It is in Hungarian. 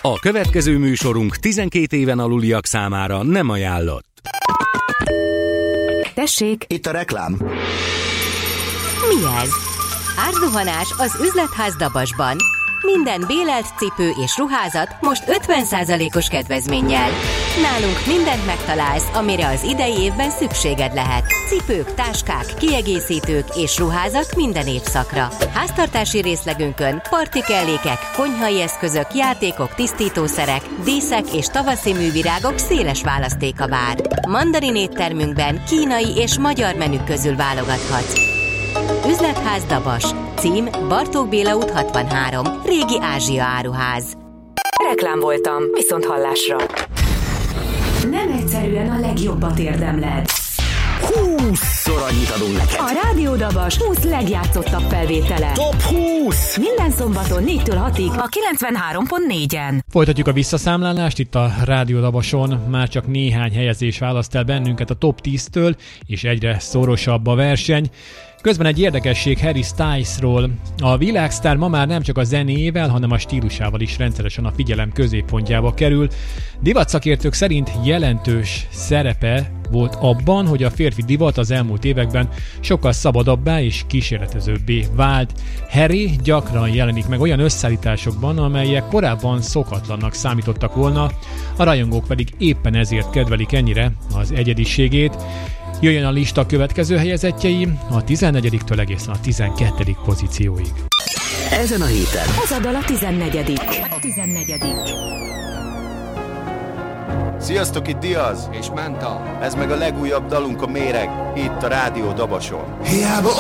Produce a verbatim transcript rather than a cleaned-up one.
A következő műsorunk tizenkét éven aluliak számára nem ajánlott. Tessék! Itt a reklám. Mi ez? Árzuhanás az üzletház Dabasban. Minden bélelt cipő és ruházat most ötven százalékos kedvezménnyel. Nálunk mindent megtalálsz, amire az idei évben szükséged lehet. Cipők, táskák, kiegészítők és ruházat minden évszakra. Háztartási részlegünkön partikellékek, konyhai eszközök, játékok, tisztítószerek, díszek és tavaszi művirágok széles választéka vár. Mandarin éttermünkben kínai és magyar menük közül válogathatsz. Üzletház Dabas. Cím Bartók Béla út hatvanhárom. Régi Ázsia áruház. Reklám voltam, viszont hallásra. Nem egyszerűen a legjobbat érdemled. húszszor annyit adunk neked. A Rádió Dabas húsz legjátszottabb felvétele. Top húsz! Minden szombaton négytől hatig A kilencvenhárom pont négyen. Folytatjuk a visszaszámlálást itt a Rádió Dabason. Már csak néhány helyezés választ el bennünket a top tíztől, és egyre szorosabb a verseny. Közben egy érdekesség Harry Stylesról. A világsztár ma már nem csak a zenéjével, hanem a stílusával is rendszeresen a figyelem középpontjába kerül. Divatszakértők szerint jelentős szerepe volt abban, hogy a férfi divat az elmúlt években sokkal szabadabbá és kísérletezőbbé vált. Harry gyakran jelenik meg olyan összeállításokban, amelyek korábban szokatlannak számítottak volna, a rajongók pedig éppen ezért kedvelik ennyire az egyediségét. Jöjjön a lista következő helyezettjei a tizennegyediktől egészen a tizenkettedik pozícióig. Ezen a héten ez a dal a tizennegyedik. A tizennegyedik. Sziasztok, itt Diaz és Menta. Ez meg a legújabb dalunk, a Méreg, itt a Rádió Dabason. Hiába